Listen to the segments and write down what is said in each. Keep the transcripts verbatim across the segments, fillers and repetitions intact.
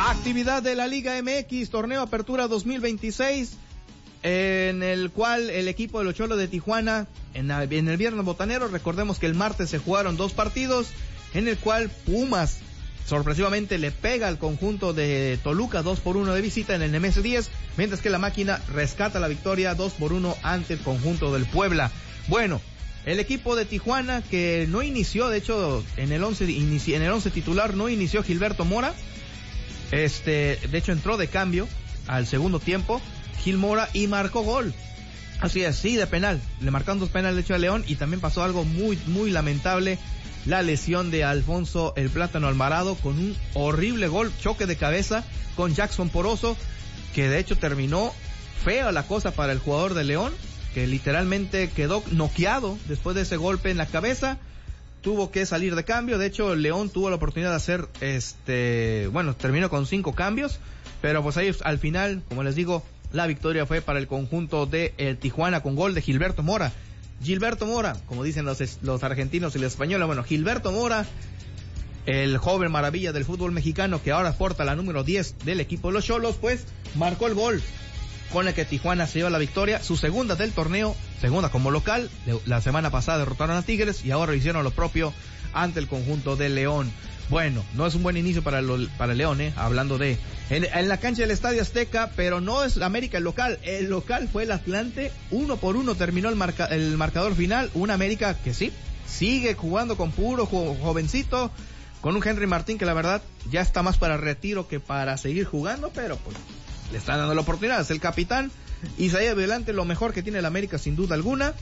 Actividad de la Liga M X, torneo Apertura dos mil veintiséis, en el cual el equipo de los Cholos de Tijuana, en, la, en el viernes botanero, recordemos que el martes se jugaron dos partidos, en el cual Pumas sorpresivamente le pega al conjunto de Toluca dos por uno de visita en el Nemesio diez, mientras que la Máquina rescata la victoria dos por uno ante el conjunto del Puebla. Bueno, el equipo de Tijuana, que no inició, de hecho en el once, inici, en el once titular no inició Gilberto Mora, este, de hecho entró de cambio al segundo tiempo Gil Mora y marcó gol. Así es, sí, de penal, le marcaron dos penales de hecho a León, y también pasó algo muy, muy lamentable, la lesión de Alfonso el Plátano Alvarado con un horrible gol, choque de cabeza con Jackson Poroso, que de hecho terminó fea la cosa para el jugador de León, que literalmente quedó noqueado después de ese golpe en la cabeza, tuvo que salir de cambio. De hecho León tuvo la oportunidad de hacer, este, bueno, terminó con cinco cambios, pero pues ahí al final, como les digo, la victoria fue para el conjunto de el Tijuana con gol de Gilberto Mora. Gilberto Mora, como dicen los, los argentinos y los españoles, bueno, Gilberto Mora, el joven maravilla del fútbol mexicano que ahora porta la número diez del equipo de los Cholos, pues marcó el gol con el que Tijuana se lleva la victoria, su segunda del torneo, segunda como local. La semana pasada derrotaron a Tigres y ahora hicieron lo propio ante el conjunto de León. Bueno, no es un buen inicio para, lo, para León, eh, hablando de en, en la cancha del Estadio Azteca, pero no es América el local, el local fue el Atlante, uno por uno terminó el, marca, el marcador final, una América que sí, sigue jugando con puro jo, jovencito, con un Henry Martín que la verdad ya está más para retiro que para seguir jugando, pero pues le están dando la oportunidad, es el capitán. Isaías Violante, lo mejor que tiene el América sin duda alguna,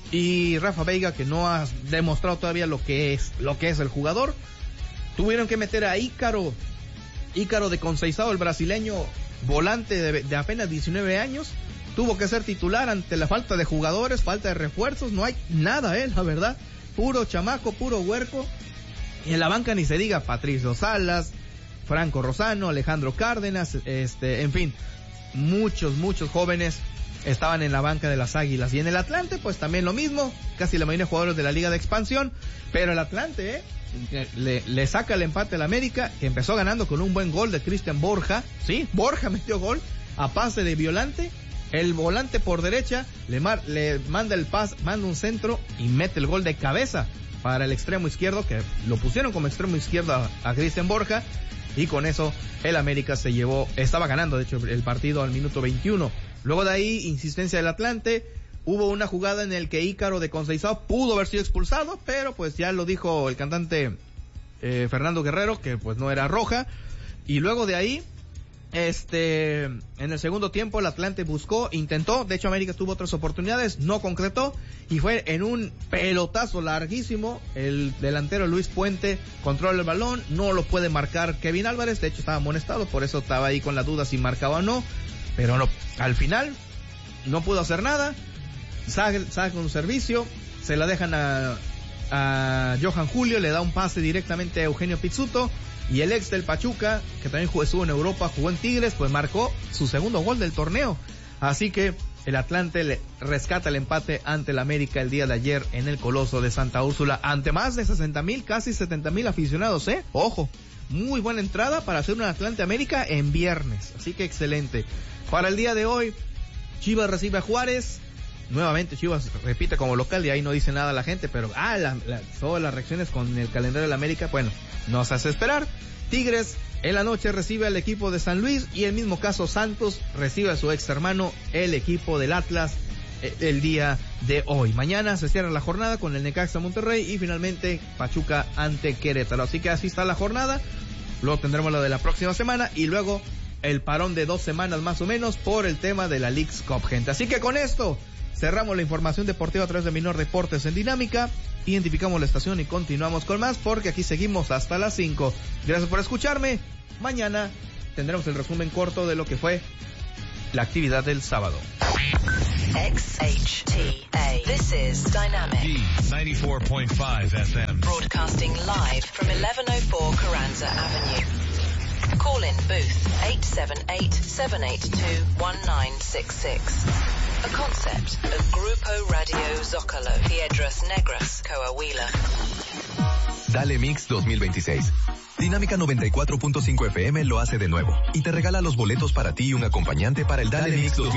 y Rafa Veiga, que no ha demostrado todavía lo que es, lo que es el jugador. Tuvieron que meter a Ícaro, Ícaro de Conceizao, el brasileño volante de, de apenas diecinueve años, tuvo que ser titular ante la falta de jugadores, falta de refuerzos, no hay nada, eh, la verdad, puro chamaco, puro huerco, y en la banca ni se diga Patricio Salas, Franco Rosano, Alejandro Cárdenas, este, en fin, muchos, muchos jóvenes estaban en la banca de las Águilas. Y en el Atlante, pues también lo mismo, casi la mayoría de jugadores de la Liga de Expansión, pero el Atlante, eh, le, le saca el empate al América, que empezó ganando con un buen gol de Cristian Borja, sí, Borja metió gol, a pase de Violante, el volante por derecha, le, mar, le manda el pas, manda un centro y mete el gol de cabeza para el extremo izquierdo, que lo pusieron como extremo izquierdo a, a Cristian Borja, y con eso el América se llevó, estaba ganando de hecho el partido al minuto veintiuno. Luego de ahí, insistencia del Atlante, hubo una jugada en el que Ícaro de Conceizao pudo haber sido expulsado, pero pues ya lo dijo el cantante eh, Fernando Guerrero, que pues no era roja. Y luego de ahí, este, en el segundo tiempo el Atlante buscó, intentó, de hecho América tuvo otras oportunidades, no concretó, y fue en un pelotazo larguísimo, el delantero Luis Puente controla el balón, no lo puede marcar Kevin Álvarez, de hecho estaba amonestado, por eso estaba ahí con la duda si marcaba o no, pero no, al final no pudo hacer nada, saca, saca un servicio, se la dejan a, a Johan Julio, le da un pase directamente a Eugenio Pizzuto, y el ex del Pachuca, que también jugó, estuvo en Europa, jugó en Tigres, pues marcó su segundo gol del torneo. Así que el Atlante le rescata el empate ante el América el día de ayer en el Coloso de Santa Úrsula, ante más de sesenta mil, casi setenta mil aficionados, eh, ojo, muy buena entrada para hacer un Atlante América en viernes, así que excelente. Para el día de hoy, Chivas recibe a Juárez, nuevamente Chivas repite como local y ahí no dice nada la gente, pero ah, la, la, todas las reacciones con el calendario de la América, bueno, nos hace esperar. Tigres en la noche recibe al equipo de San Luis, y el mismo caso Santos recibe a su ex hermano, el equipo del Atlas, el día de hoy. Mañana se cierra la jornada con el Necaxa Monterrey y finalmente Pachuca ante Querétaro. Así que así está la jornada. Luego tendremos lo de la próxima semana y luego el parón de dos semanas más o menos por el tema de la Leagues Cup, gente. Así que con esto cerramos la información deportiva a través de Minor Deportes en Dinámica. Identificamos la estación y continuamos con más, porque aquí seguimos hasta las cinco. Gracias por escucharme. Mañana tendremos el resumen corto de lo que fue la actividad del sábado. X H T A. This is Dynamic. D ninety-four point five F M. Broadcasting live from eleven oh four Carranza Avenue. Call in booth eight seven eight, seven eight two, one nine six six. A concept of Grupo Radio Zócalo, Piedras Negras, Coahuila. Dale Mix dos mil veintiséis. Dinámica noventa y cuatro punto cinco F M lo hace de nuevo y te regala los boletos para ti y un acompañante para el Dale Mix dos mil veintiséis.